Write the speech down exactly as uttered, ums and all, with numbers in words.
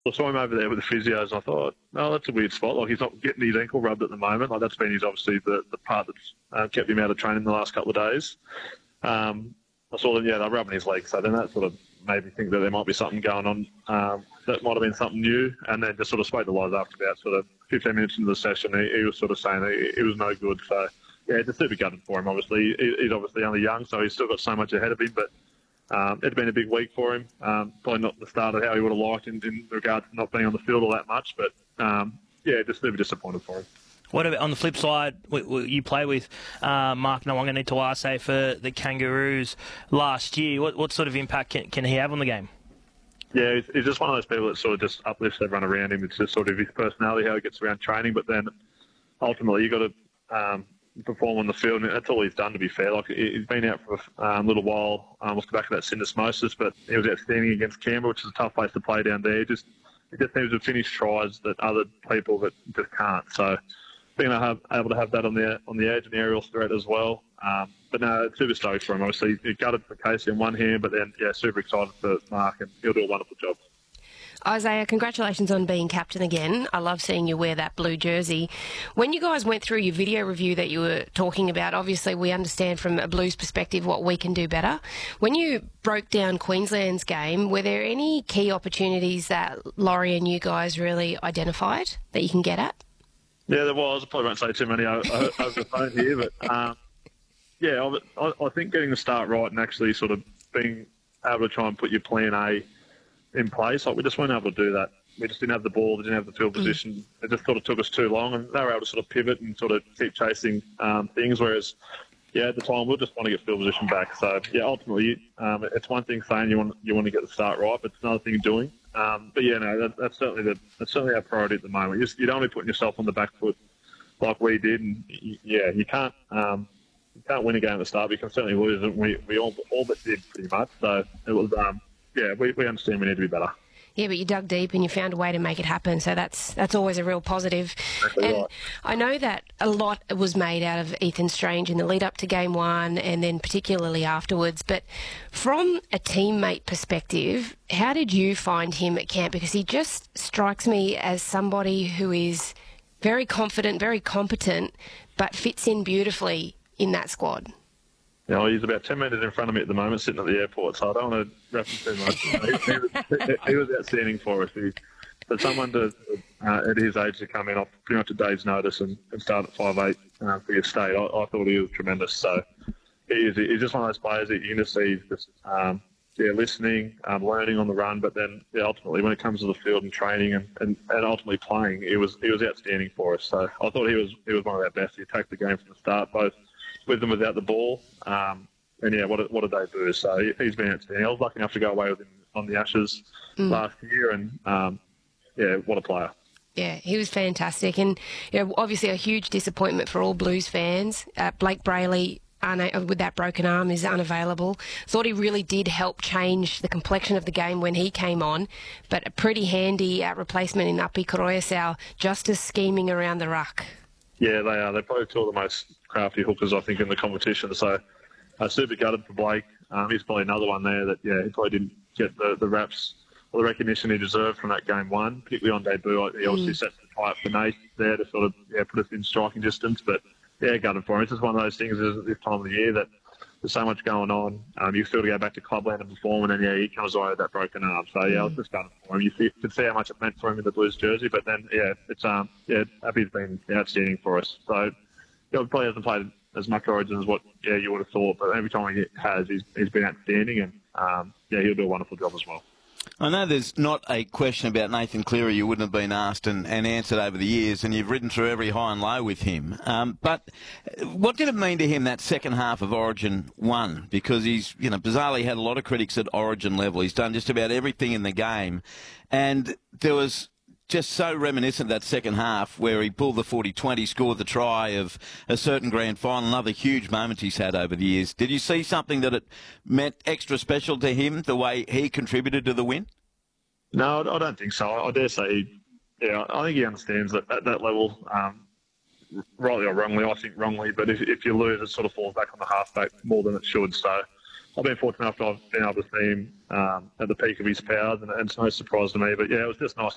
I saw him over there with the physios, and I thought, oh, that's a weird spot. Like, he's not getting his ankle rubbed at the moment. Like, that's been his, obviously the, the part that's uh, kept him out of training the last couple of days. Um, I saw them, yeah, they're rubbing his legs. So then that sort of made me think that there might be something going on um, that might have been something new. And then just sort of spoke to Loz after about sort of fifteen minutes into the session. He, he was sort of saying that he was no good. So, yeah, just super gutted for him, obviously. He, he's obviously only young, so he's still got so much ahead of him. But Um, it had been a big week for him. Um, probably not the start of how he would have liked in, in regard to not being on the field all that much. But, um, yeah, just super disappointed for him. What about on the flip side, you play with uh, Mark Nawaqanitawase for the Kangaroos last year. What, what sort of impact can, can he have on the game? Yeah, he's, he's just one of those people that sort of just uplifts everyone around him. It's just sort of his personality, how he gets around training. But then ultimately you've got to um, perform on the field, and that's all he's done, to be fair. Like, he's been out for a um, little while, um, off the back of that syndesmosis, but he was outstanding against Canberra, which is a tough place to play down there. He just, he just seems to finish tries that other people that just can't. So being able to have, able to have that on the on the edge and aerial threat as well. Um, but no, super stoked for him. Obviously, he gutted for Casey in one hand, but then, yeah, super excited for Mark, and he'll do a wonderful job. Isaiah, congratulations on being captain again. I love seeing you wear that blue jersey. When you guys went through your video review that you were talking about, obviously we understand from a Blues perspective what we can do better. When you broke down Queensland's game, were there any key opportunities that Laurie and you guys really identified that you can get at? Yeah, there was. I probably won't say too many over the phone here, but um, yeah, I, I think getting the start right and actually sort of being able to try and put your plan A in place, like we just weren't able to do that. We just didn't have the ball, we didn't have the field position. Mm. It just sort of took us too long, and they were able to sort of pivot and sort of keep chasing um, things, whereas, yeah, at the time we just want to get field position back. So, yeah, ultimately, um, it's one thing saying you want you want to get the start right, but it's another thing doing. Um, but yeah, no, that, that's certainly the, that's certainly our priority at the moment. You, just, you don't want to be putting yourself on the back foot like we did, and you, yeah, you can't um, you can't win a game at the start, but you can certainly lose it. We we all all but did pretty much. So it was um, yeah, we we understand we need to be better. Yeah, but you dug deep and you found a way to make it happen, so that's that's always a real positive. Exactly and right. I know that a lot was made out of Ethan Strange in the lead up to game one and then particularly afterwards, but from a teammate perspective, how did you find him at camp? Because he just strikes me as somebody who is very confident, very competent, but fits in beautifully in that squad. You know, he's about ten metres in front of me at the moment, sitting at the airport, so I don't want to reference too much. he, he, was, he was outstanding for us. He, for someone to, uh, at his age to come in off pretty much a day's notice and, and start at five eight uh, for your state, I, I thought he was tremendous. So he is, he's just one of those players that you can just see just, um, yeah, listening, um, learning on the run, but then yeah, ultimately when it comes to the field and training and, and, and ultimately playing, he was he was outstanding for us. So I thought he was he was one of our best. He attacked the game from the start, both with and without the ball. Um, and yeah, what a, what a debut. So he, he's been outstanding. I was lucky enough to go away with him on the Ashes mm. last year, and um, yeah, what a player. Yeah, he was fantastic. And you know, obviously a huge disappointment for all Blues fans. Uh, Blake Brayley, una- with that broken arm, is unavailable. Thought he really did help change the complexion of the game when he came on, but a pretty handy uh, replacement in Api Koroisau, just as scheming around the ruck. Yeah, they are. They're probably two of the most crafty hookers, I think, in the competition. So uh, super gutted for Blake. Um, he's probably another one there that, yeah, he probably didn't get the, the reps or the recognition he deserved from that game one, particularly on debut. He obviously mm. set the tie up for Nate there to sort of yeah put us in striking distance. But, yeah, gutted for him. It's just one of those things at this time of the year that there's so much going on. Um, you still to go back to clubland and perform, and then, yeah, he comes away with that broken arm. So, yeah, mm. I was just gutted for him. You, see, you could see how much it meant for him in the Blues jersey, but then, yeah, it's um, yeah, Appy's been outstanding for us. So, yeah, he probably hasn't played as much Origin as what yeah you would have thought, but every time he has, he's he's been outstanding, and um, yeah, he'll do a wonderful job as well. I know there's not a question about Nathan Cleary you wouldn't have been asked and, and answered over the years, and you've ridden through every high and low with him. Um, but what did it mean to him, that second half of Origin one? Because he's, you know, bizarrely had a lot of critics at Origin level. He's done just about everything in the game, and there was just so reminiscent of that second half where he pulled the forty twenty, scored the try of a certain grand final, another huge moment he's had over the years. Did you see something that it meant extra special to him, the way he contributed to the win? No, I don't think so. I dare say, he, yeah, I think he understands that at that level, um, rightly or wrongly, I think wrongly, but if, if you lose, it sort of falls back on the halfback more than it should. So I've been fortunate enough to have been able to see him um, at the peak of his powers, and, and it's no surprise to me. But yeah, it was just nice